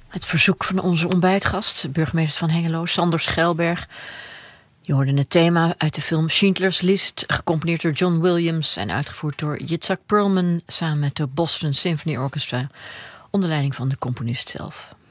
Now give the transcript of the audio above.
Het verzoek van onze ontbijtgast, burgemeester van Hengelo, Sander Schelberg. Je hoorde het thema uit de film Schindler's List, gecomponeerd door John Williams en uitgevoerd door Yitzhak Perlman samen met de Boston Symphony Orchestra, onder leiding van de componist zelf.